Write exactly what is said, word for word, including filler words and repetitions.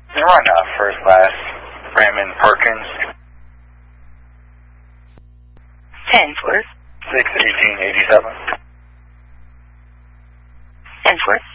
Run uh, first class, Raymond Perkins. Tensworth. six eighteen eighty-seven. Tensworth.